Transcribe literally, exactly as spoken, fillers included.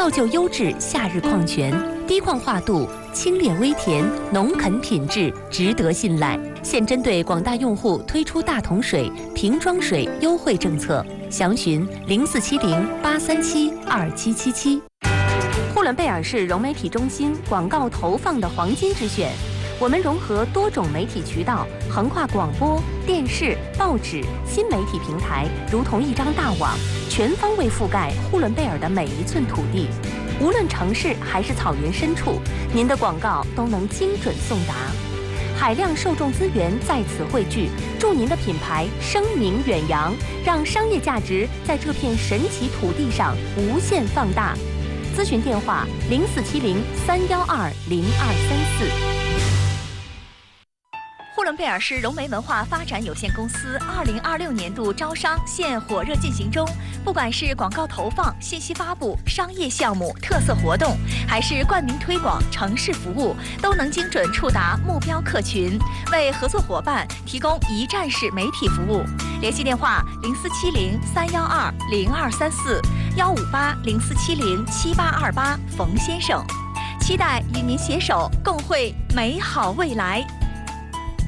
造就优质夏日矿泉，低矿化度，清冽微甜，农垦品质，值得信赖。现针对广大用户推出大桶水、瓶装水优惠政策，详询零四七零八三七二七七七。呼伦贝尔市融媒体中心广告投放的黄金之选。我们融合多种媒体渠道，横跨广播、电视、报纸、新媒体平台，如同一张大网，全方位覆盖呼伦贝尔的每一寸土地。无论城市还是草原深处，您的广告都能精准送达。海量受众资源在此汇聚，祝您的品牌声名远扬，让商业价值在这片神奇土地上无限放大。咨询电话：零四七零三幺二零二三四。 呼伦贝尔市融媒文化发展有限公司二零二六年度招商现火热进行中，不管是广告投放、信息发布、商业项目、特色活动，还是冠名推广、城市服务，都能精准触达目标客群，为合作伙伴提供一站式媒体服务。联系电话：零四七零三幺二零二三四幺五八零四七零七八二八冯先生，期待与您携手共绘美好未来。